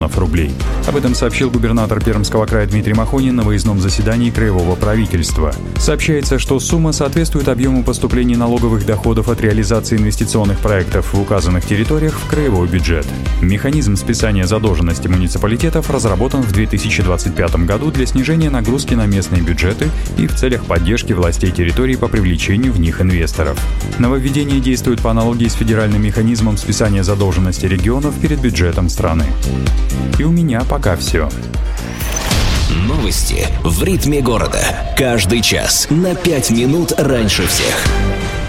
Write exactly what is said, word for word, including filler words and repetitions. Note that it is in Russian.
рублей. Об этом сообщил губернатор Пермского края Дмитрий Махонин на выездном заседании краевого правительства. Сообщается, что сумма соответствует объему поступлений налоговых доходов от реализации инвестиционных проектов в указанных территориях в краевой бюджет. Механизм списания задолженности муниципалитетов разработан в две тысячи двадцать пятом году для снижения нагрузки на местные бюджеты и в целях поддержки властей территорий по привлечению в них инвесторов. Нововведение действует по аналогии с федеральным механизмом списания задолженности регионов перед бюджетом страны. И у меня пока все. Новости в ритме города. Каждый час на пять минут раньше всех.